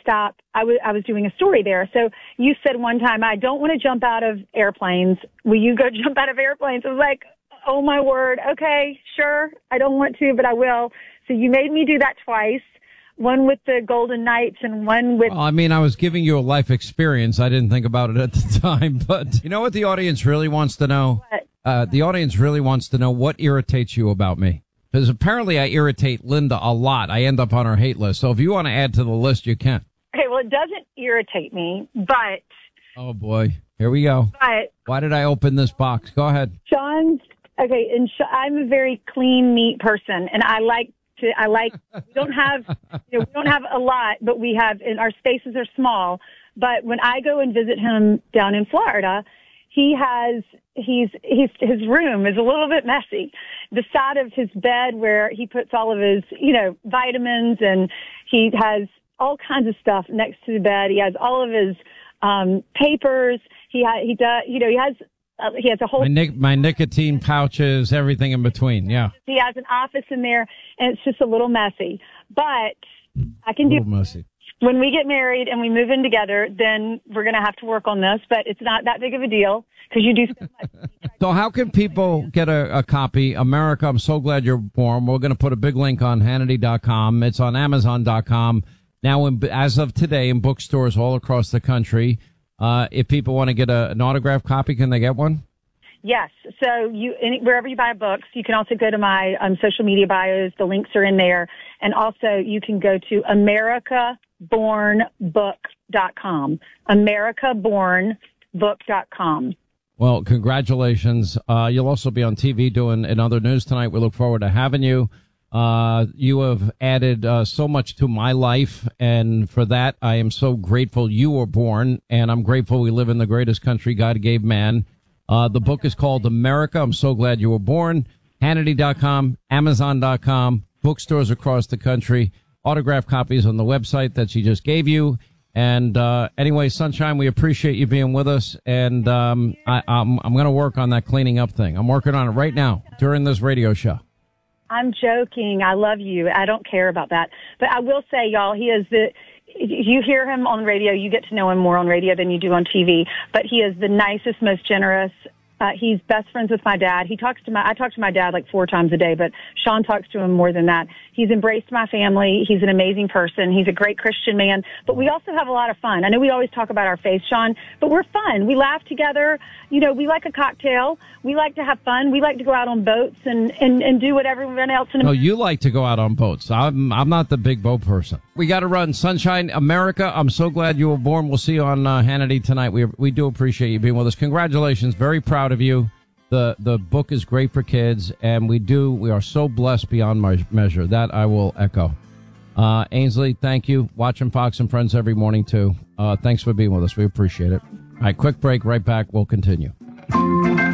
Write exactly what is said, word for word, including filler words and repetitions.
stop. I was I was doing a story there. So you said one time, I don't want to jump out of airplanes. Will you go jump out of airplanes? I was like, oh, my word. Okay, sure. I don't want to, but I will. So you made me do that twice, one with the Golden Knights and one with... Well, I mean, I was giving you a life experience. I didn't think about it at the time. But you know what the audience really wants to know? What? Uh, the audience really wants to know what irritates you about me. Because apparently I irritate Linda a lot. I end up on her hate list. So if you want to add to the list, you can. Okay, well, it doesn't irritate me, but... Oh, boy. Here we go. But why did I open this box? Go ahead. Sean's... Okay, and Sh- I'm a very clean, neat person, and I like to... I like... We don't have... You know, we don't have a lot, but we have... And our spaces are small. But when I go and visit him down in Florida, he has... He's, he's, his room is a little bit messy. The side of his bed where he puts all of his, you know, vitamins, and he has all kinds of stuff next to the bed. He has all of his, um, papers. He ha- he does, you know, he has, uh, he has a whole, my, nic- my nicotine pouches, everything in between. Yeah. He has an office in there, and it's just a little messy, but I can do messy. When we get married and we move in together, then we're going to have to work on this, but it's not that big of a deal because you do so much. So how can people get a, a copy? America, I'm so glad you're born. We're going to put a big link on Hannity dot com. It's on Amazon dot com. Now, in, as of today, in bookstores all across the country, uh, if people want to get a, an autographed copy, can they get one? Yes. So you, any, wherever you buy books, you can also go to my um, social media bios. The links are in there. And also you can go to America Born Book dot com. America Born Book dot com. Well, congratulations. Uh, you'll also be on T V doing in other news tonight. We look forward to having you. Uh, you have added uh, so much to my life, and for that, I am so grateful you were born, and I'm grateful we live in the greatest country God gave man. Uh, the book is called America. I'm so glad you were born. Hannity dot com, Amazon dot com, bookstores across the country, autographed copies on the website that she just gave you. And uh, anyway, Sunshine, we appreciate you being with us, and um, I, I'm, I'm going to work on that cleaning up thing. I'm working on it right now during this radio show. I'm joking. I love you. I don't care about that. But I will say, y'all, he is the... You hear him on radio, you get to know him more on radio than you do on T V, but he is the nicest, most generous. Uh, he's best friends with my dad. He talks to my, I talk to my dad like four times a day, but Sean talks to him more than that. He's embraced my family. He's an amazing person. He's a great Christian man, but we also have a lot of fun. I know we always talk about our faith, Sean, but we're fun. We laugh together. You know, we like a cocktail. We like to have fun. We like to go out on boats and, and, and do what everyone else in America. No, you like to go out on boats. I'm, I'm not the big boat person. We got to run. Sunshine, America, I'm so glad you were born. We'll see you on uh, Hannity tonight. We, we do appreciate you being with us. Congratulations. Very proud of you. The the book is great for kids, and we do we are so blessed beyond my measure. That I will echo. Uh, Ainsley, thank you. Watching Fox and Friends every morning, too. Uh, thanks for being with us. We appreciate it. All right, quick break. Right back. We'll continue.